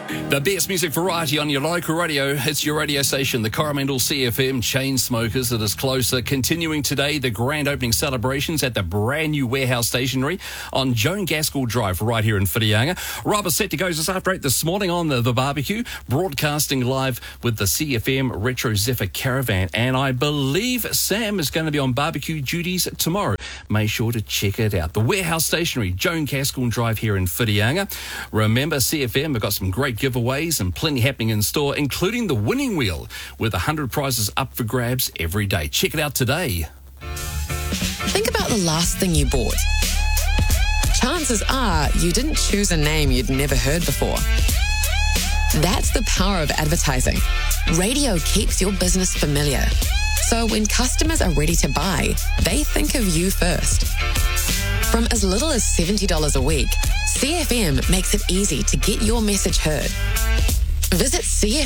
The best music variety on your local radio. It's your radio station, the Coromandel CFM Chainsmokers. It is closer. Continuing today, the grand opening celebrations at the brand new Warehouse Stationery on Joan Gaskell Drive right here in Whitianga. Rob is set to go just after 8 this morning on the barbecue, broadcasting live with the CFM Retro Zephyr Caravan. And I believe Sam is going to be on barbecue duties tomorrow. Make sure to check it out. The Warehouse Stationery, Joan Gaskell Drive here in Whitianga. Remember, CFM have got some great giveaways and plenty happening in store, including the winning wheel with 100 prizes up for grabs every day. Check it out today. Think about the last thing you bought. Chances are you didn't choose a name you'd never heard before. That's the power of advertising. Radio keeps your business familiar. So when customers are ready to buy, they think of you first. From as little as $70 a week, CFM makes it easy to get your message heard. Visit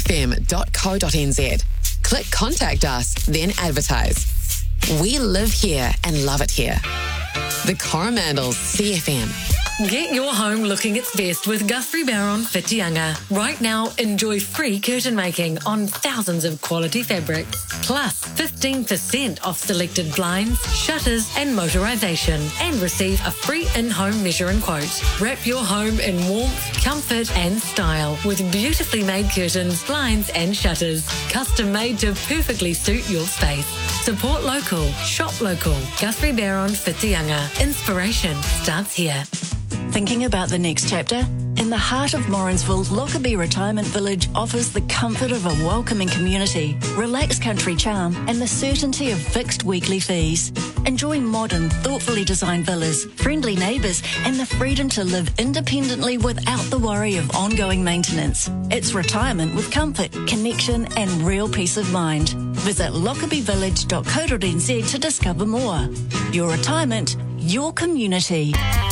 cfm.co.nz. Click Contact Us, then advertise. We live here and love it here. The Coromandel CFM. Get your home looking its best with Guthrie Barron Whitianga. Right now, enjoy free curtain making on thousands of quality fabrics, plus 15% off selected blinds, shutters and motorisation, and receive a free in-home measure and quote. Wrap your home in warmth, comfort and style with beautifully made curtains, blinds and shutters, custom made to perfectly suit your space. Support local, shop local. Guthrie Barron Whitianga. Inspiration starts here. Thinking about the next chapter? In the heart of Morrinsville, Lockerbie Retirement Village offers the comfort of a welcoming community, relaxed country charm, and the certainty of fixed weekly fees. Enjoy modern, thoughtfully designed villas, friendly neighbours, and the freedom to live independently without the worry of ongoing maintenance. It's retirement with comfort, connection, and real peace of mind. Visit lockerbievillage.co.nz to discover more. Your retirement, your community.